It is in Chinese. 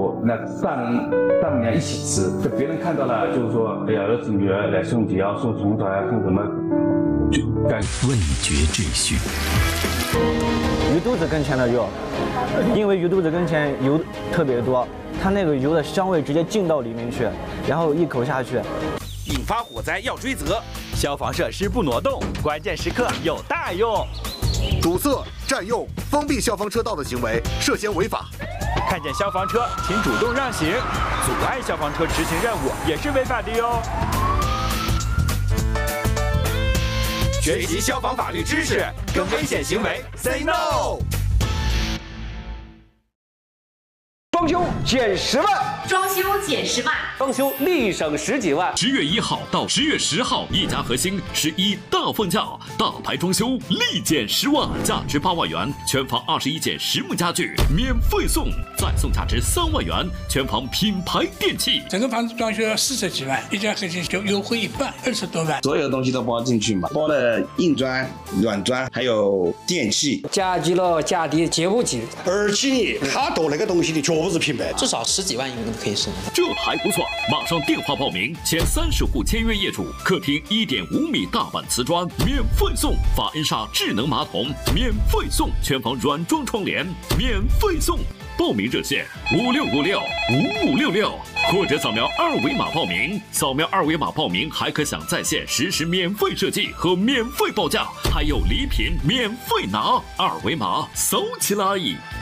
火，那丈母娘一起吃，就别人看到了，就是说，哎呀，儿子女儿来送礼啊，送红枣呀，送什么，就感味觉秩序。 鱼肚子跟前的肉，因为鱼肚子跟前油特别多，它那个油的香味直接进到里面去，然后一口下去， 引发火灾要追责， 消防设施不挪动，关键时刻有大用。 堵塞、占用、封闭消防车道的行为涉嫌违法。 看见消防车，请主动让行，阻碍消防车执行任务也是违法的哟。 学习消防法律知识，跟危险行为 say no。 装修减10万， 装修减10万， 装修立省10几万。 10月1号到10月10号，一家核心11大放价，大牌装修立减10万，价值8万元，全房21件实木家具免费送，再送价值3万元，全房品牌电器。 整个房子装修要40几万，一家核心就优惠一半，20多万。 所有东西都包进去嘛，包了硬砖、软砖，还有电器。 价低了价低，接不起。 而且他做那个东西的绝不是平白， 至少10几万应该可以省。 这还不错，马上电话报名，前30户签约业主，客厅1.5米大板瓷砖免费送，法恩莎智能马桶免费送，全房软装窗帘免费送。报名热线56565566，或者扫描2维码报名。扫描2维码报名还可享在线实时免费设计和免费报价，还有礼品免费拿。2维码扫起来。